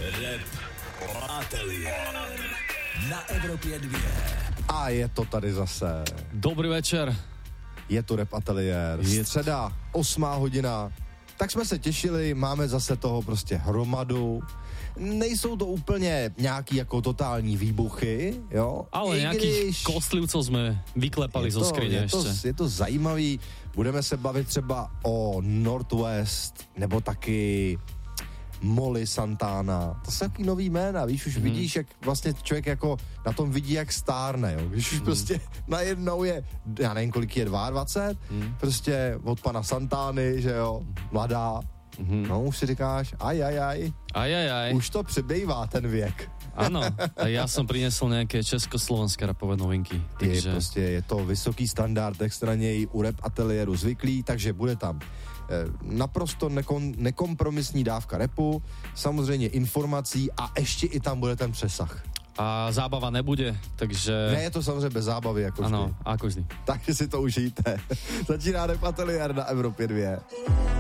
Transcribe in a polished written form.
Rap Ateliér na Evropě 2. A je to tady zase. Dobrý večer. Je to Rap Ateliér. Středa, 8 hodina. Tak jsme se těšili, máme zase toho prostě hromadu. Nejsou to úplně nějaký jako totální výbuchy, jo? Ale nějakých kostlivcov jsme vyklepali zo skrině ještě. Je to zajímavý. Budeme se bavit třeba o Northwest, nebo taky Molly Santana. To jsou taky nový jména, víš, už vidíš, jak vlastně člověk jako na tom vidí, jak stárne, jo. Když už prostě najednou je, já nevím, kolik je, 22, prostě od pana Santány, že jo, mladá. No, už si říkáš, aj. Už to přebývá ten věk. Áno, a ja som priniesol nejaké československé rapové novinky. Takže... Je to vysoký standard, jak jste na něj u Rap Ateliéru zvyklí, takže bude tam naprosto nekompromisní dávka rapu, samozřejmě informací a ještě i tam bude ten přesah. A zábava nebude, takže... Ne, je to samozřejmě bez zábavy, jako vždy. Ano, ako vždy. Takže si to užijte. Začíná Rap Ateliér na Evropě 2.